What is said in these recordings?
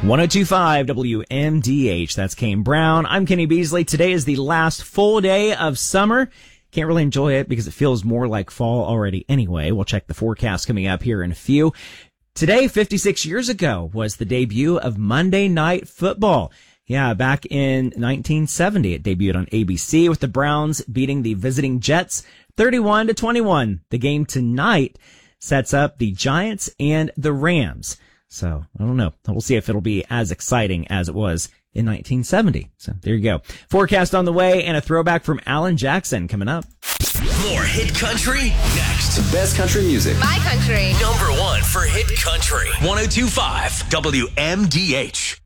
102.5 WMDH. That's Kane Brown. I'm Kenny Beasley. Today is the last full day of summer. Can't really enjoy it because it feels more like fall already anyway. We'll check the forecast coming up here in a few. Today, 56 years ago, was the debut of Monday Night Football. Yeah, back in 1970, it debuted on ABC with the Browns beating the visiting Jets 31-21. The game tonight sets up the Giants and the Rams. So, I don't know. We'll see if it'll be as exciting as it was in 1970. So, there you go. Forecast on the way and a throwback from Alan Jackson coming up. More hit country next. The best country music. My country. Number one for hit country. 102.5 WMDH.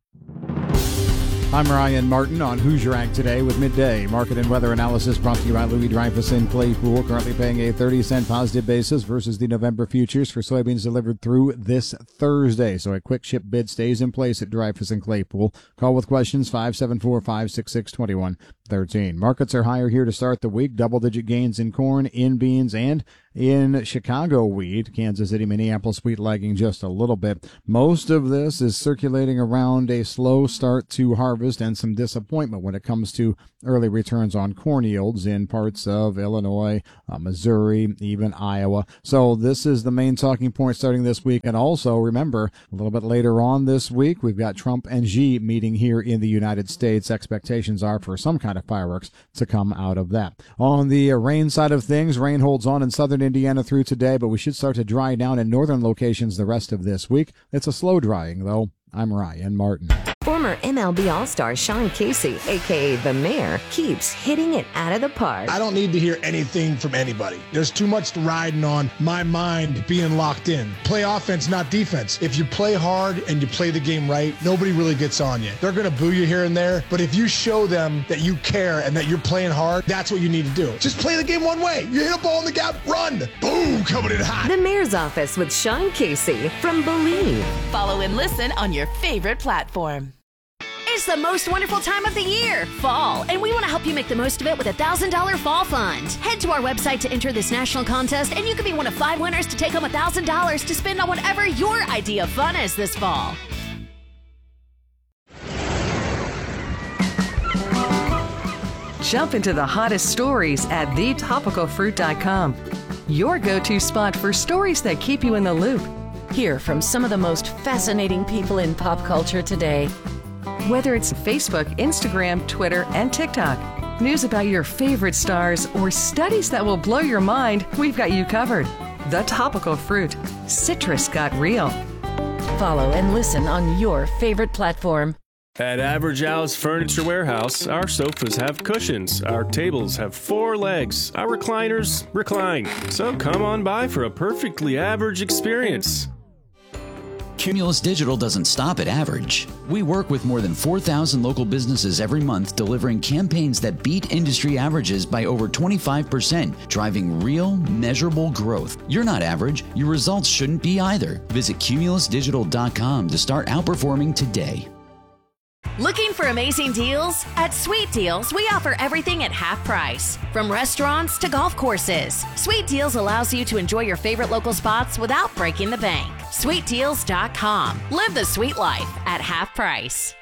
I'm Ryan Martin on Who's Your Ag Today with Midday Market and Weather Analysis brought to you by Louis Dreyfus in Claypool, currently paying a 30-cent positive basis versus the November futures for soybeans delivered through this Thursday. So a quick ship bid stays in place at Dreyfus in Claypool. Call with questions 574-566-2113. Markets are higher here to start the week. Double-digit gains in corn, in beans, and in Chicago wheat. Kansas City, Minneapolis wheat lagging just a little bit. Most of this is circulating around a slow start to harvest and some disappointment when it comes to early returns on corn yields in parts of Illinois, Missouri, even Iowa. So this is the main talking point starting this week. And also remember, a little bit later on this week, we've got Trump and Xi meeting here in the United States. Expectations are for some kind of fireworks to come out of that. On the rain side of things, rain holds on in southern Indiana through today, but we should start to dry down in northern locations the rest of this week. It's a slow drying, though. I'm Ryan Martin. Former MLB All-Star Sean Casey, a.k.a. The Mayor, keeps hitting it out of the park. I don't need to hear anything from anybody. There's too much riding on my mind being locked in. Play offense, not defense. If you play hard and you play the game right, nobody really gets on you. They're going to boo you here and there, but if you show them that you care and that you're playing hard, that's what you need to do. Just play the game one way. You hit a ball in the gap, run. Boom, coming in hot. The Mayor's Office with Sean Casey from Believe. Follow and listen on your favorite platform. It's the most wonderful time of the year, fall, and we want to help you make the most of it with a $1,000 fall fund. Head to our website to enter this national contest, and you could be one of 5 winners to take home $1,000 to spend on whatever your idea of fun is this fall. Jump into the hottest stories at thetopicalfruit.com. Your go-to spot for stories that keep you in the loop. Hear from some of the most fascinating people in pop culture today. Whether it's Facebook, Instagram, Twitter, and TikTok, news about your favorite stars, or studies that will blow your mind, we've got you covered. The Topical Fruit. Citrus got real. Follow and listen on your favorite platform. At Average Al's Furniture Warehouse, our sofas have cushions, our tables have 4 legs, our recliners recline. So come on by for a perfectly average experience. Cumulus Digital doesn't stop at average. We work with more than 4,000 local businesses every month, delivering campaigns that beat industry averages by over 25%, driving real, measurable growth. You're not average. Your results shouldn't be either. Visit cumulusdigital.com to start outperforming today. Looking for amazing deals? At Sweet Deals, we offer everything at half price. From restaurants to golf courses, Sweet Deals allows you to enjoy your favorite local spots without breaking the bank. SweetDeals.com. Live the sweet life at half price.